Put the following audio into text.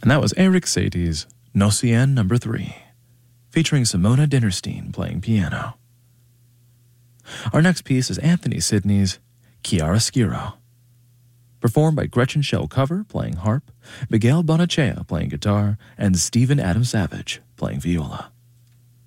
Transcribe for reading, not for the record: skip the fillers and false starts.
And that was Eric Satie's Nocien No. 3, featuring Simona Dinnerstein playing piano. Our next piece is Anthony Sidney's Chiaroscuro, performed by Gretchen Shell Cover playing harp, Miguel Bonachea playing guitar, and Stephen Adam Savage playing viola.